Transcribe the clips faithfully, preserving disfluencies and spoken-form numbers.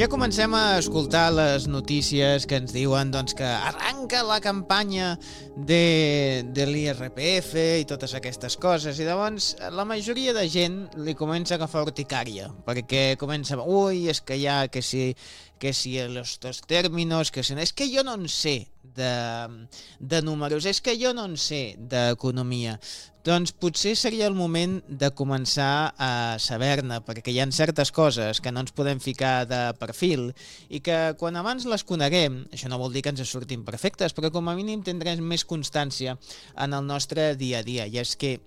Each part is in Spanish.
Ja comencem a escoltar les notícies que ens diuen doncs, que arranca la campanya de, de l'I R P F i totes aquestes coses, i llavors la majoria de gent li comença a agafar urticària, perquè comença, ui, és que ja, que si, que si estos términos, que si... és que jo no en sé de, de números, és que jo no en sé d'economia. Doncs potser seria el moment de començar a saber-ne, perquè hi ha certes coses que no ens podem ficar de perfil i que quan abans les coneguem, això no vol dir que ens surtin perfectes, però com a mínim tindrem més constància en el nostre dia a dia. I és que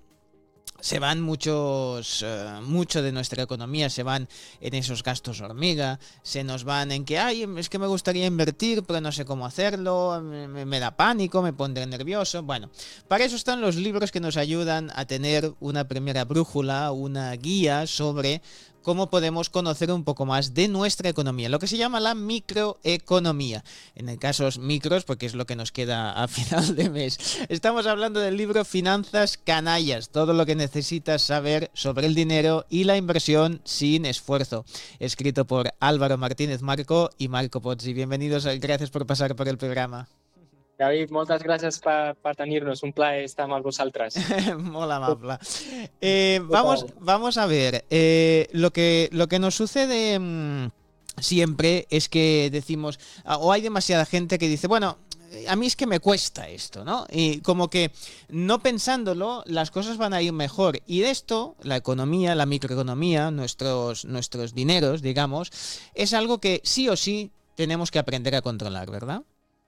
se van muchos, uh, mucho de nuestra economía, se van en esos gastos hormiga, se nos van en que, ay, es que me gustaría invertir, pero no sé cómo hacerlo, me, me da pánico, me pondré nervioso. Bueno, para eso están los libros que nos ayudan a tener una primera brújula, una guía sobre cómo podemos conocer un poco más de nuestra economía, lo que se llama la microeconomía. En el caso micros, porque es lo que nos queda a final de mes. Estamos hablando del libro Finanzas Canallas, todo lo que necesitas saber sobre el dinero y la inversión sin esfuerzo, escrito por Álvaro Martínez Marco y Marco Pozzi. Bienvenidos, gracias por pasar por el programa. David, moltes gràcies per, per tenir-nos. Un plaer estar amb vosaltres. Muy amable. Eh, vamos, vamos a ver. Eh, lo, que, lo que nos sucede mmm, siempre es que decimos, o hay demasiada gente que dice, bueno, a mí es que me cuesta esto, ¿no? Y como que no pensándolo, las cosas van a ir mejor. Y de esto, la economía, la microeconomía, nuestros, nuestros dineros, digamos, es algo que sí o sí tenemos que aprender a controlar, ¿verdad?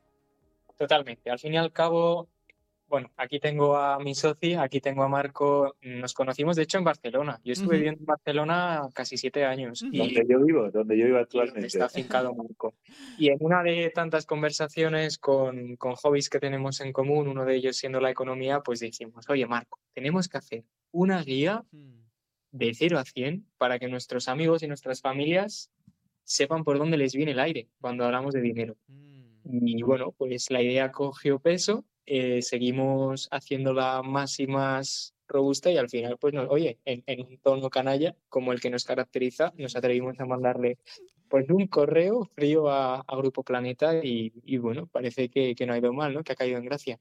Totalmente. Al fin y al cabo, bueno, aquí tengo a mi socio, aquí tengo a Marco. Nos conocimos, de hecho, en Barcelona. Yo estuve uh-huh. viviendo en Barcelona casi siete años. Uh-huh. Donde yo vivo, donde yo vivo actualmente. Está afincado Marco. Y en una de tantas conversaciones con, con hobbies que tenemos en común, uno de ellos siendo la economía, pues dijimos, oye, Marco, tenemos que hacer una guía de cero a cien para que nuestros amigos y nuestras familias sepan por dónde les viene el aire cuando hablamos de dinero. Y bueno, pues la idea cogió peso, eh, seguimos haciéndola más y más robusta y al final, pues, no, oye, en, en un tono canalla como el que nos caracteriza, nos atrevimos a mandarle pues un correo frío a, a Grupo Planeta y, y bueno, parece que, que no ha ido mal, ¿no? Que ha caído en gracia.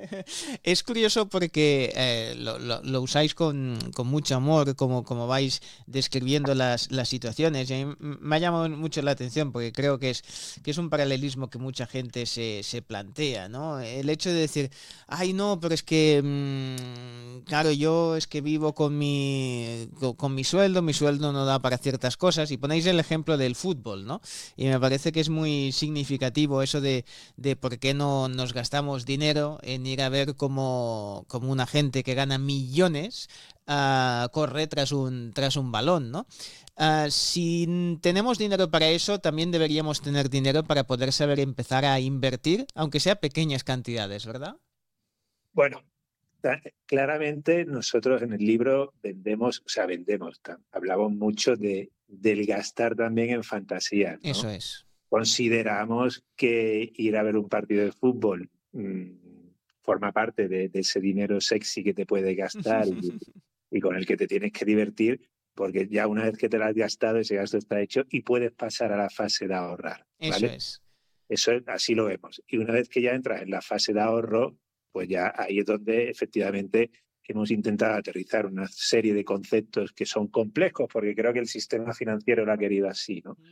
Es curioso porque eh, lo, lo, lo usáis con, con mucho amor, como, como vais describiendo las, las situaciones. Y a mí me ha llamado mucho la atención porque creo que es, que es un paralelismo que mucha gente se, se plantea, ¿no? El hecho de decir, ay, no, pero es que, mmm, claro, yo es que vivo con mi, con, con mi sueldo, mi sueldo no da para ciertas cosas. Y ponéis el ejemplo del fútbol. Fútbol, ¿no? Y me parece que es muy significativo eso de, de por qué no nos gastamos dinero en ir a ver cómo, cómo una gente que gana millones uh, corre tras un, tras un balón, ¿no? Uh, si tenemos dinero para eso, también deberíamos tener dinero para poder saber empezar a invertir, aunque sea pequeñas cantidades, ¿verdad? Bueno, claramente nosotros en el libro vendemos, o sea, vendemos, hablamos mucho de del gastar también en fantasía, ¿no? Eso es. Consideramos que ir a ver un partido de fútbol mmm, forma parte de, de ese dinero sexy que te puedes gastar y, y con el que te tienes que divertir, porque ya una vez que te lo has gastado, ese gasto está hecho y puedes pasar a la fase de ahorrar, ¿vale? Eso es. Eso es, así lo vemos. Y una vez que ya entras en la fase de ahorro, pues ya ahí es donde efectivamente hemos intentado aterrizar una serie de conceptos que son complejos, porque creo que el sistema financiero lo ha querido así, ¿no?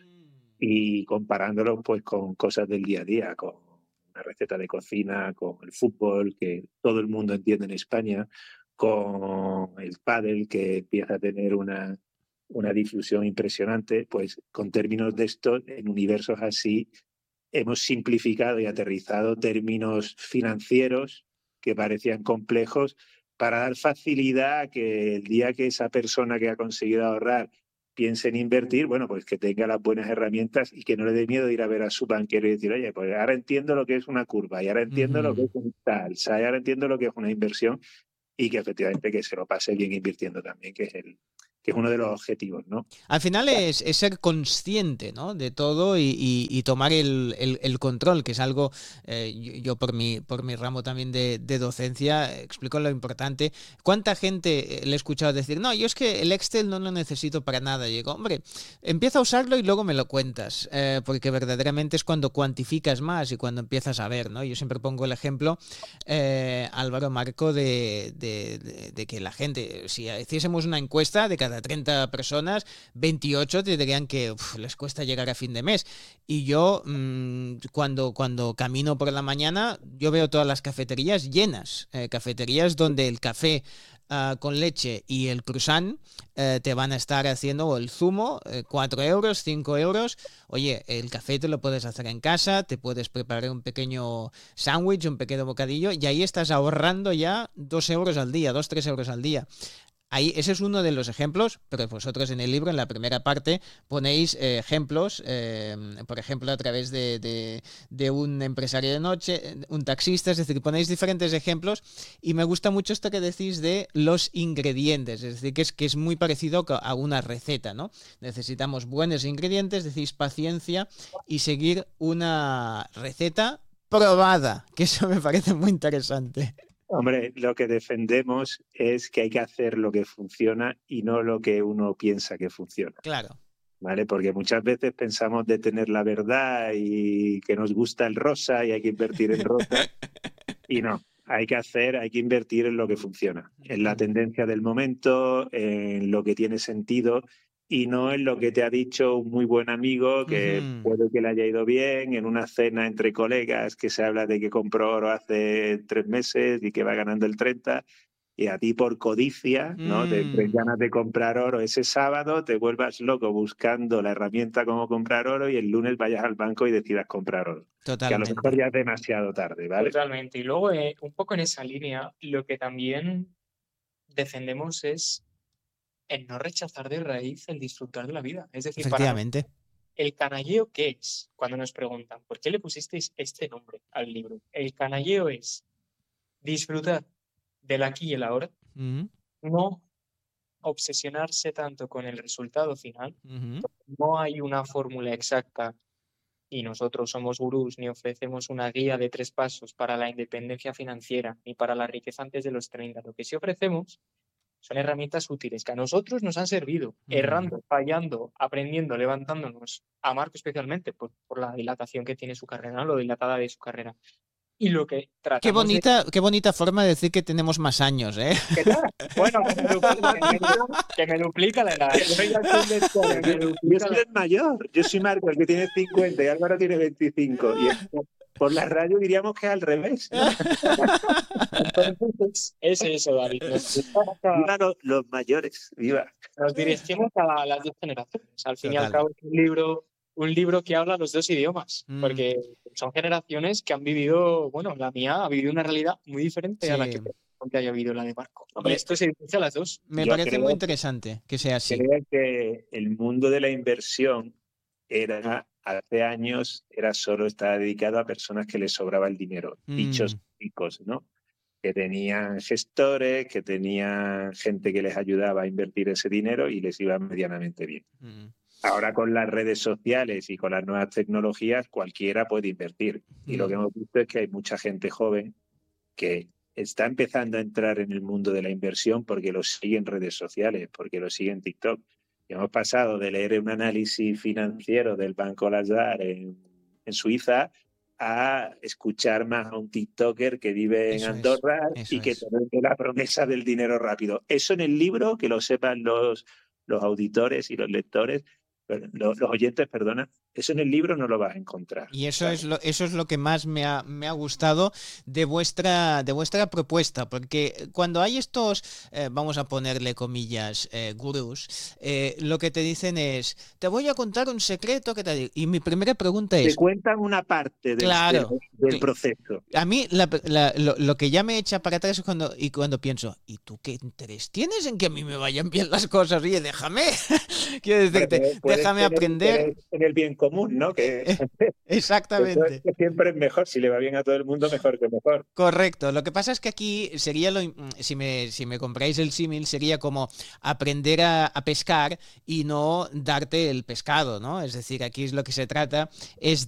Y comparándolo pues con cosas del día a día, con una receta de cocina, con el fútbol, que todo el mundo entiende en España, con el pádel, que empieza a tener una, una difusión impresionante, pues con términos de estos, en universos así, hemos simplificado y aterrizado términos financieros que parecían complejos para dar facilidad a que el día que esa persona que ha conseguido ahorrar piense en invertir, bueno, pues que tenga las buenas herramientas y que no le dé miedo ir a ver a su banquero y decir, oye, pues ahora entiendo lo que es una curva y ahora entiendo uh-huh. lo que es un tal, y ahora entiendo lo que es una inversión y que efectivamente que se lo pase bien invirtiendo también, que es el, que es uno de los objetivos, ¿no? Al final es, es ser consciente, ¿no?, de todo y, y, y tomar el, el, el control, que es algo, eh, yo, yo por mi, por mi ramo también de, de docencia explico lo importante. ¿Cuánta gente le he escuchado decir, no, yo es que el Excel no lo necesito para nada? Y digo, hombre, empieza a usarlo y luego me lo cuentas, eh, porque verdaderamente es cuando cuantificas más y cuando empiezas a ver, ¿no? Yo siempre pongo el ejemplo, eh, Álvaro, Marco, de, de, de, de que la gente, si hiciésemos una encuesta de cada treinta personas, veintiocho te dirían que uf, les cuesta llegar a fin de mes. Y yo, mmm, cuando, cuando camino por la mañana, yo veo todas las cafeterías llenas. Eh, cafeterías donde el café uh, con leche y el croissant eh, te van a estar haciendo, o el zumo, eh, cuatro euros, cinco euros. Oye, el café te lo puedes hacer en casa, te puedes preparar un pequeño sándwich, un pequeño bocadillo, y ahí estás ahorrando ya dos euros al día, dos, tres euros al día. Ahí, ese es uno de los ejemplos, pero vosotros en el libro, en la primera parte, ponéis eh, ejemplos, eh, por ejemplo, a través de, de, de un empresario de noche, un taxista, es decir, ponéis diferentes ejemplos, y me gusta mucho esto que decís de los ingredientes, es decir, que es, que es muy parecido a una receta, ¿no? Necesitamos buenos ingredientes, decís paciencia y seguir una receta probada, que eso me parece muy interesante. Hombre, lo que defendemos es que hay que hacer lo que funciona y no lo que uno piensa que funciona. Claro. ¿Vale? Porque muchas veces pensamos de tener la verdad y que nos gusta el rosa y hay que invertir en rosa. Y no, hay que hacer, hay que invertir en lo que funciona, en la tendencia del momento, en lo que tiene sentido y no en lo que te ha dicho un muy buen amigo que uh-huh. puede que le haya ido bien, en una cena entre colegas que se habla de que compró oro hace tres meses y que va ganando el treinta, y a ti por codicia, ¿no? Mm. Te traes ganas de comprar oro ese sábado, te vuelvas loco buscando la herramienta cómo comprar oro y el lunes vayas al banco y decidas comprar oro. Totalmente. Que a lo mejor ya es demasiado tarde, ¿vale? Totalmente. Y luego, eh, un poco en esa línea, lo que también defendemos es el no rechazar de raíz el disfrutar de la vida. Es decir, efectivamente. Para ¿el canalleo qué es? Cuando nos preguntan, ¿por qué le pusisteis este nombre al libro? El canalleo es disfrutar del aquí y el ahora, uh-huh. no obsesionarse tanto con el resultado final. Uh-huh. No hay una fórmula exacta y nosotros somos gurús ni ofrecemos una guía de tres pasos para la independencia financiera ni para la riqueza antes de los treinta. Lo que sí ofrecemos son herramientas útiles que a nosotros nos han servido, mm. errando, fallando, aprendiendo, levantándonos, a Marco especialmente por, por la dilatación que tiene su carrera, ¿no? Lo dilatada de su carrera. Y lo que tratamos qué bonita, de... qué bonita forma de decir que tenemos más años, ¿eh? ¿Qué tal? Bueno, que me duplica, que me, que me duplica la edad. Yo soy el mayor. Yo soy Marco, el que tiene cincuenta y Álvaro tiene veinticinco. Y es, por la radio diríamos que es al revés. Entonces, es eso, David. Claro, los mayores, viva. Nos dirigimos a las dos generaciones. Al fin Total. y al cabo, es un libro... un libro que habla los dos idiomas, mm. porque son generaciones que han vivido, bueno, la mía ha vivido una realidad muy diferente sí. a la que, que haya vivido la de Marco. Hombre, esto se dice a las dos. Me Yo parece muy interesante que sea así. Creo que el mundo de la inversión era, hace años, era solo, estaba dedicado a personas que les sobraba el dinero, mm. dichos ricos, ¿no? Que tenían gestores, que tenían gente que les ayudaba a invertir ese dinero y les iba medianamente bien. Mm. Ahora con las redes sociales y con las nuevas tecnologías cualquiera puede invertir. Y mm. lo que hemos visto es que hay mucha gente joven que está empezando a entrar en el mundo de la inversión porque lo sigue en redes sociales, porque lo sigue en TikTok. Y hemos pasado de leer un análisis financiero del Banco Lazard en, en Suiza a escuchar más a un TikToker que vive eso en Andorra es, y que es. te vende la promesa del dinero rápido. Eso en el libro, que lo sepan los, los auditores y los lectores, los, los oyentes, perdona, eso en el libro no lo vas a encontrar. Y eso es lo, eso es lo que más me ha, me ha gustado de vuestra, de vuestra propuesta, porque cuando hay estos, eh, vamos a ponerle comillas, eh, gurús, eh, lo que te dicen es, te voy a contar un secreto que te digo. Y mi primera pregunta es... Te cuentan una parte del, claro, del, del proceso. A mí la, la, lo, lo que ya me echa para atrás es cuando, y cuando pienso, ¿y tú qué interés tienes en que a mí me vayan bien las cosas? Oye, déjame, quiero decirte, déjame aprender. En el bien común, ¿no? Que Exactamente. que siempre es mejor, si le va bien a todo el mundo, mejor que mejor. Correcto. Lo que pasa es que aquí sería lo, si me, si me compráis el símil, sería como aprender a, a pescar y no darte el pescado, ¿no? Es decir, aquí es lo que se trata es